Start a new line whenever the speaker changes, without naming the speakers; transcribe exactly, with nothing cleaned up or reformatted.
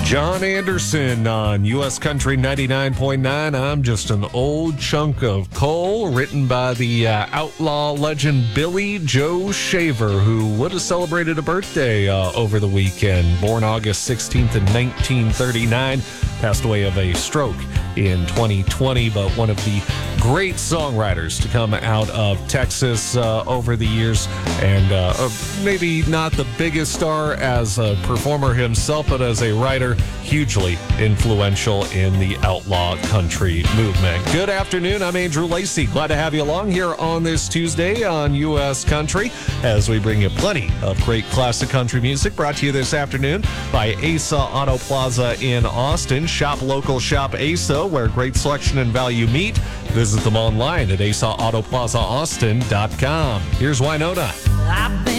John Anderson on U S Country ninety-nine point nine. I'm just an old chunk of coal, written by the uh, outlaw legend Billy Joe Shaver, who would have celebrated a birthday uh, over the weekend. Born August sixteenth in nineteen thirty-nine, passed away of a stroke in twenty twenty, but one of the great songwriters to come out of Texas uh, over the years, and uh, uh, maybe not the biggest star as a performer himself, but as a writer, hugely influential in the outlaw country movement. Good afternoon, I'm Andrew Lacey. Glad to have you along here on this Tuesday on U S Country as we bring you plenty of great classic country music, brought to you this afternoon by Asa Auto Plaza in Austin. Shop local, shop Asa, where great selection and value meet. Visit them online at asa auto plaza austin dot com. Here's Wynonna.